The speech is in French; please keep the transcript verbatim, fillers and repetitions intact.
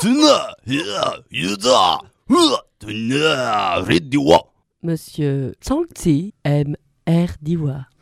tuna, ya, yuda, uh, tuna, ridiwa. Monsieur Zhangzi aime R. Diwa.